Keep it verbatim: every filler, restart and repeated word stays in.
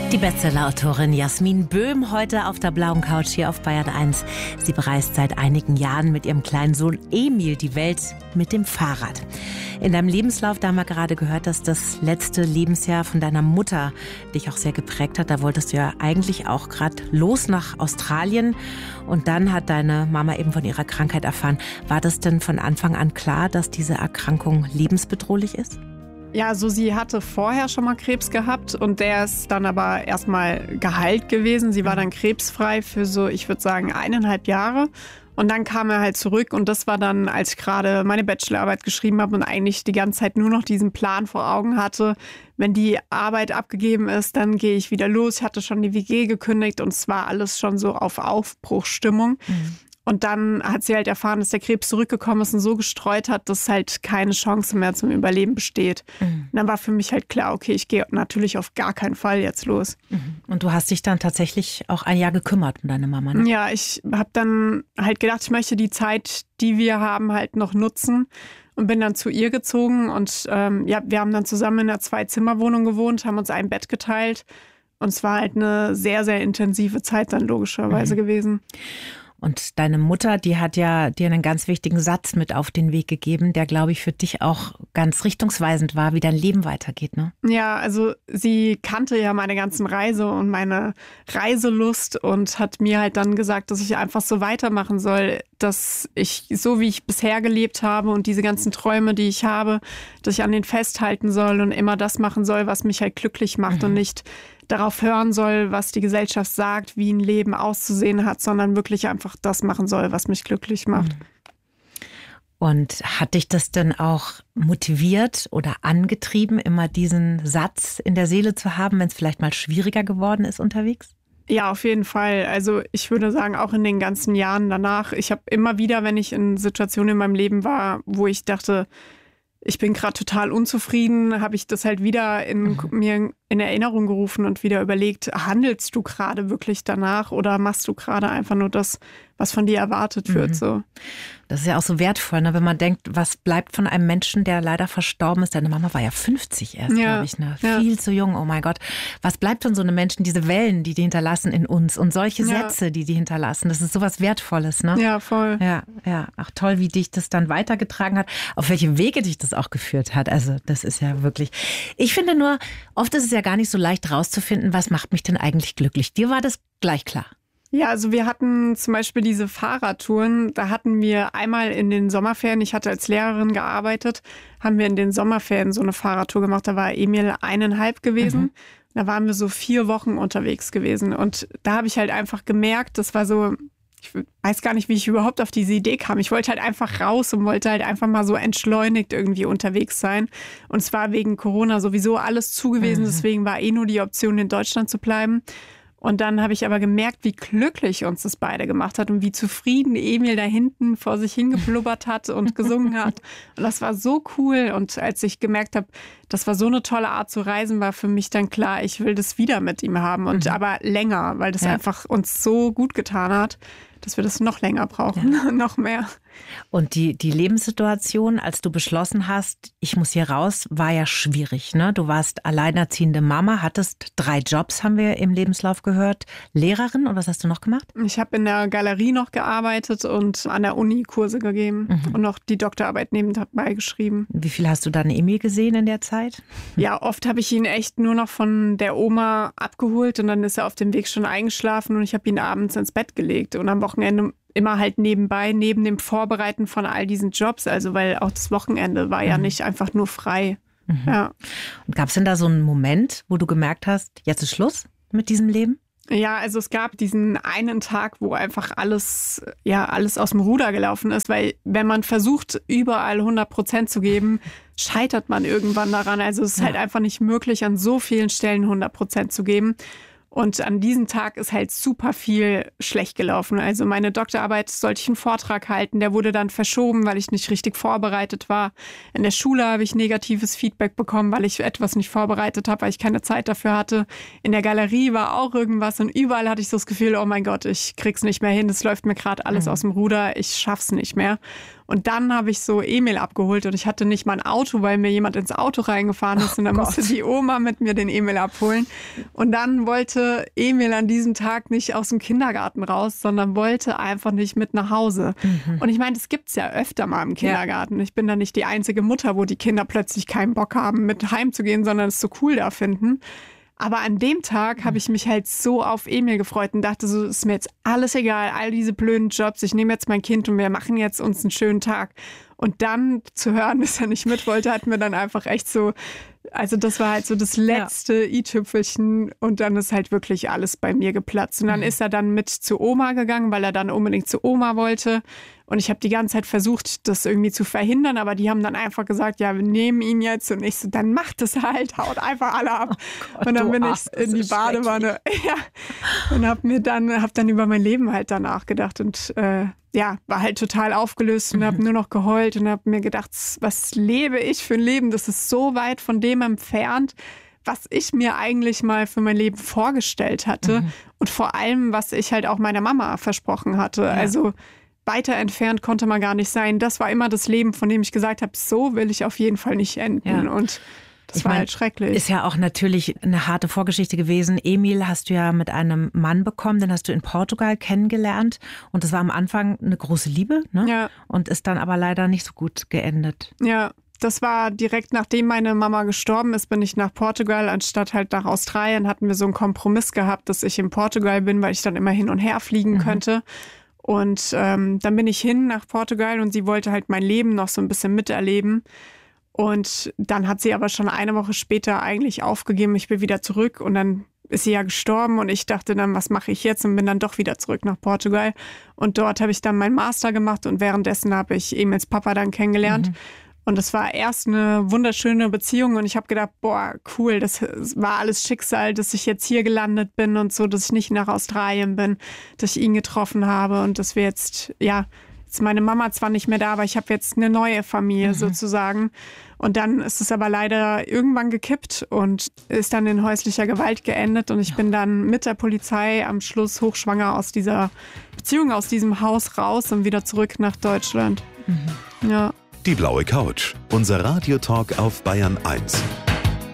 Die Bestseller-Autorin Jasmin Böhm heute auf der blauen Couch hier auf Bayern eins. Sie bereist seit einigen Jahren mit ihrem kleinen Sohn Emil die Welt mit dem Fahrrad. In deinem Lebenslauf, da haben wir gerade gehört, dass das letzte Lebensjahr von deiner Mutter dich auch sehr geprägt hat. Da wolltest du ja eigentlich auch gerade los nach Australien. Und dann hat deine Mama eben von ihrer Krankheit erfahren. War das denn von Anfang an klar, dass diese Erkrankung lebensbedrohlich ist? Ja, also sie hatte vorher schon mal Krebs gehabt und der ist dann aber erstmal geheilt gewesen. Sie war dann krebsfrei für so, ich würde sagen, eineinhalb Jahre. Und dann kam er halt zurück und das war dann, als ich gerade meine Bachelorarbeit geschrieben habe und eigentlich die ganze Zeit nur noch diesen Plan vor Augen hatte. Wenn die Arbeit abgegeben ist, dann gehe ich wieder los. Ich hatte schon die W G gekündigt und es war alles schon so auf Aufbruchsstimmung. Mhm. Und dann hat sie halt erfahren, dass der Krebs zurückgekommen ist und so gestreut hat, dass halt keine Chance mehr zum Überleben besteht. Mhm. Und dann war für mich halt klar, okay, ich gehe natürlich auf gar keinen Fall jetzt los. Mhm. Und du hast dich dann tatsächlich auch ein Jahr gekümmert um deine Mama, ne? Ja, ich habe dann halt gedacht, ich möchte die Zeit, die wir haben, halt noch nutzen. Und bin dann zu ihr gezogen. Und ähm, ja, wir haben dann zusammen in einer Zwei-Zimmer-Wohnung gewohnt, haben uns ein Bett geteilt. Und es war halt eine sehr, sehr intensive Zeit dann logischerweise mhm. gewesen. Und deine Mutter, die hat ja dir einen ganz wichtigen Satz mit auf den Weg gegeben, der, glaube ich, für dich auch ganz richtungsweisend war, wie dein Leben weitergeht, ne? Ja, also sie kannte ja meine ganzen Reise und meine Reiselust und hat mir halt dann gesagt, dass ich einfach so weitermachen soll, dass ich, so wie ich bisher gelebt habe und diese ganzen Träume, die ich habe, dass ich an denen festhalten soll und immer das machen soll, was mich halt glücklich macht mhm. und nicht darauf hören soll, was die Gesellschaft sagt, wie ein Leben auszusehen hat, sondern wirklich einfach das machen soll, was mich glücklich macht. Und hat dich das denn auch motiviert oder angetrieben, immer diesen Satz in der Seele zu haben, wenn es vielleicht mal schwieriger geworden ist unterwegs? Ja, auf jeden Fall. Also ich würde sagen, auch in den ganzen Jahren danach. Ich habe immer wieder, wenn ich in Situationen in meinem Leben war, wo ich dachte, ich bin gerade total unzufrieden, habe ich das halt wieder in mhm. mir in Erinnerung gerufen und wieder überlegt, handelst du gerade wirklich danach oder machst du gerade einfach nur das, was von dir erwartet wird? Mhm. So. Das ist ja auch so wertvoll, ne? Wenn man denkt, was bleibt von einem Menschen, der leider verstorben ist. Deine Mama war ja fünfzig erst, ja. glaube ich, ne? Ja. Viel zu jung, oh mein Gott. Was bleibt von so einem Menschen, diese Wellen, die die hinterlassen in uns und solche ja. Sätze, die die hinterlassen. Das ist sowas Wertvolles, ne? Ja, voll. Ja, ja. Ach toll, wie dich das dann weitergetragen hat, auf welche Wege dich das auch geführt hat. Also das ist ja wirklich, ich finde nur, oft ist es ja gar nicht so leicht rauszufinden, was macht mich denn eigentlich glücklich. Dir war das gleich klar. Ja, also wir hatten zum Beispiel diese Fahrradtouren, da hatten wir einmal in den Sommerferien, ich hatte als Lehrerin gearbeitet, haben wir in den Sommerferien so eine Fahrradtour gemacht, da war Emil eineinhalb gewesen. Mhm. Da waren wir so vier Wochen unterwegs gewesen und da habe ich halt einfach gemerkt, das war so, ich weiß gar nicht, wie ich überhaupt auf diese Idee kam. Ich wollte halt einfach raus und wollte halt einfach mal so entschleunigt irgendwie unterwegs sein. Und es war wegen Corona sowieso alles zu gewesen, mhm. deswegen war eh nur die Option, in Deutschland zu bleiben. Und dann habe ich aber gemerkt, wie glücklich uns das beide gemacht hat und wie zufrieden Emil da hinten vor sich hingeblubbert hat und gesungen hat. Und das war so cool. Und als ich gemerkt habe, das war so eine tolle Art zu reisen, war für mich dann klar, ich will das wieder mit ihm haben. Und mhm. aber länger, weil das ja. einfach uns so gut getan hat, dass wir das noch länger brauchen, ja. noch mehr. Und die, die Lebenssituation, als du beschlossen hast, ich muss hier raus, war ja schwierig, ne? Du warst alleinerziehende Mama, hattest drei Jobs, haben wir im Lebenslauf gehört. Lehrerin und was hast du noch gemacht? Ich habe in der Galerie noch gearbeitet und an der Uni Kurse gegeben mhm. und noch die Doktorarbeit nebenbei geschrieben. Wie viel hast du dann Emil gesehen in der Zeit? Ja, oft habe ich ihn echt nur noch von der Oma abgeholt und dann ist er auf dem Weg schon eingeschlafen und ich habe ihn abends ins Bett gelegt und am Wochenende immer halt nebenbei, neben dem Vorbereiten von all diesen Jobs, also weil auch das Wochenende war ja nicht einfach nur frei. Mhm. Ja. Und gab es denn da so einen Moment, wo du gemerkt hast, jetzt ist Schluss mit diesem Leben? Ja, also es gab diesen einen Tag, wo einfach alles, ja, alles aus dem Ruder gelaufen ist, weil wenn man versucht, überall hundert Prozent zu geben, scheitert man irgendwann daran. Also es ist ja. halt einfach nicht möglich, an so vielen Stellen hundert Prozent zu geben. Und an diesem Tag ist halt super viel schlecht gelaufen. Also meine Doktorarbeit sollte ich einen Vortrag halten, der wurde dann verschoben, weil ich nicht richtig vorbereitet war. In der Schule habe ich negatives Feedback bekommen, weil ich etwas nicht vorbereitet habe, weil ich keine Zeit dafür hatte. In der Galerie war auch irgendwas und überall hatte ich so das Gefühl, oh mein Gott, ich krieg's nicht mehr hin, es läuft mir gerade alles mhm. aus dem Ruder, ich schaff's nicht mehr. Und dann habe ich so Emil abgeholt und ich hatte nicht mal ein Auto, weil mir jemand ins Auto reingefahren ist. Oh und dann Gott. musste die Oma mit mir den Emil abholen. Und dann wollte Emil an diesem Tag nicht aus dem Kindergarten raus, sondern wollte einfach nicht mit nach Hause. Mhm. Und ich meine, das gibt es ja öfter mal im Kindergarten. Ja. Ich bin da nicht die einzige Mutter, wo die Kinder plötzlich keinen Bock haben, mit heimzugehen, sondern es so cool da finden. Aber an dem Tag habe ich mich halt so auf Emil gefreut und dachte so, ist mir jetzt alles egal, all diese blöden Jobs, ich nehme jetzt mein Kind und wir machen jetzt uns einen schönen Tag. Und dann zu hören, dass er nicht mit wollte, hat mir dann einfach echt so, also das war halt so das letzte ja. i-Tüpfelchen und dann ist halt wirklich alles bei mir geplatzt. Und dann mhm. ist er dann mit zu Oma gegangen, weil er dann unbedingt zu Oma wollte. Und ich habe die ganze Zeit versucht, das irgendwie zu verhindern, aber die haben dann einfach gesagt, ja, wir nehmen ihn jetzt. Und ich so, dann macht es halt, haut einfach alle ab. Oh Gott, und dann bin ich Ach, in die Badewanne ja, und habe mir dann, hab dann über mein Leben halt danach gedacht und äh, ja, war halt total aufgelöst und mhm. habe nur noch geheult und habe mir gedacht, was lebe ich für ein Leben? Das ist so weit von dem entfernt, was ich mir eigentlich mal für mein Leben vorgestellt hatte mhm. und vor allem, was ich halt auch meiner Mama versprochen hatte. Ja. Also weiter entfernt konnte man gar nicht sein. Das war immer das Leben, von dem ich gesagt habe, so will ich auf jeden Fall nicht enden. Ja. Und das ich war mein, halt schrecklich. Ist ja auch natürlich eine harte Vorgeschichte gewesen. Emil hast du ja mit einem Mann bekommen, den hast du in Portugal kennengelernt. Und das war am Anfang eine große Liebe, ne? Ja. Und ist dann aber leider nicht so gut geendet. Ja, das war direkt nachdem meine Mama gestorben ist, bin ich nach Portugal, anstatt halt nach Australien, hatten wir so einen Kompromiss gehabt, dass ich in Portugal bin, weil ich dann immer hin und her fliegen mhm. könnte. Und ähm, dann bin ich hin nach Portugal und sie wollte halt mein Leben noch so ein bisschen miterleben. Und dann hat sie aber schon eine Woche später eigentlich aufgegeben, ich bin wieder zurück und dann ist sie ja gestorben und ich dachte dann, was mache ich jetzt und bin dann doch wieder zurück nach Portugal. Und dort habe ich dann meinen Master gemacht und währenddessen habe ich Emils Papa dann kennengelernt. Mhm. Und das war erst eine wunderschöne Beziehung und ich habe gedacht, boah, cool, das war alles Schicksal, dass ich jetzt hier gelandet bin und so, dass ich nicht nach Australien bin, dass ich ihn getroffen habe und dass wir jetzt, ja, jetzt meine Mama zwar nicht mehr da, aber ich habe jetzt eine neue Familie mhm. sozusagen. Und dann ist es aber leider irgendwann gekippt und ist dann in häuslicher Gewalt geendet und ich ja. bin dann mit der Polizei am Schluss hochschwanger aus dieser Beziehung, aus diesem Haus raus und wieder zurück nach Deutschland. Mhm. Ja. Die blaue Couch, unser Radiotalk auf Bayern eins.